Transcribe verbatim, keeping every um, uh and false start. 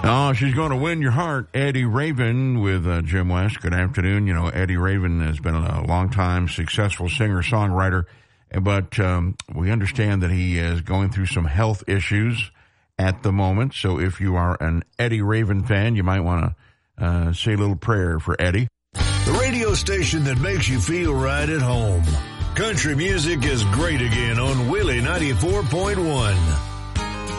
Oh, she's going to win your heart. Eddie Raven with uh, Jim West. Good afternoon. You know, Eddie Raven has been a long-time successful singer-songwriter, but um, we understand that he is going through some health issues at the moment. So if you are an Eddie Raven fan, you might want to uh, say a little prayer for Eddie. The radio station that makes you feel right at home. Country music is great again on Willie ninety-four point one.